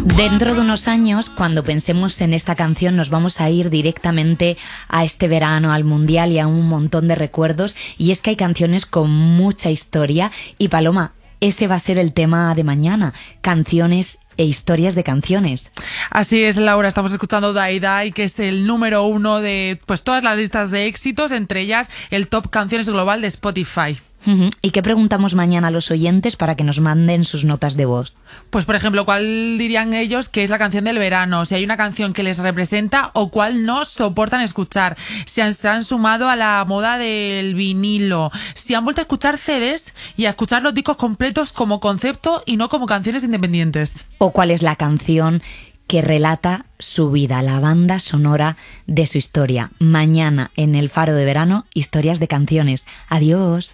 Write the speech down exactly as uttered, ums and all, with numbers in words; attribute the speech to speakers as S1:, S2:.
S1: Dentro de unos años, cuando pensemos en esta canción, nos vamos a ir directamente a este verano, al Mundial y a un montón de recuerdos. Y es que hay canciones con mucha historia. Y Paloma, ese va a ser el tema de mañana, canciones e historias de canciones.
S2: Así es, Laura, estamos escuchando Die Die, que es el número uno de pues todas las listas de éxitos, entre ellas el top canciones global de Spotify.
S1: Uh-huh. ¿Y qué preguntamos mañana a los oyentes para que nos manden sus notas de voz?
S2: Pues, por ejemplo, ¿cuál dirían ellos que es la canción del verano? Si hay una canción que les representa o cuál no soportan escuchar. Si han, se han sumado a la moda del vinilo. Si han vuelto a escuchar C Ds y a escuchar los discos completos como concepto y no como canciones independientes.
S1: ¿O cuál es la canción que relata su vida, la banda sonora de su historia? Mañana en el Faro de Verano, historias de canciones. Adiós.